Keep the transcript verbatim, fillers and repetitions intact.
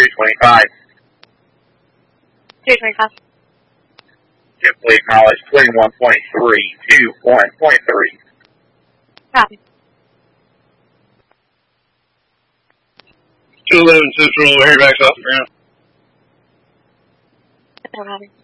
twenty-five. two twenty-five. Simply acknowledge twenty-one point three two one point three. Copy. two eleven Central, Harry back off the ground. No, copy.